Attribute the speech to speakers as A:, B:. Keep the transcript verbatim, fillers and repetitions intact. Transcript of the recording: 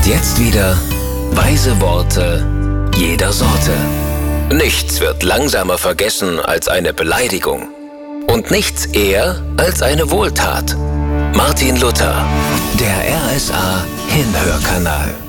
A: Und jetzt wieder weise Worte jeder Sorte. Nichts wird langsamer vergessen als eine Beleidigung. Und nichts eher als eine Wohltat. Martin Luther, der R S A Hinhörkanal.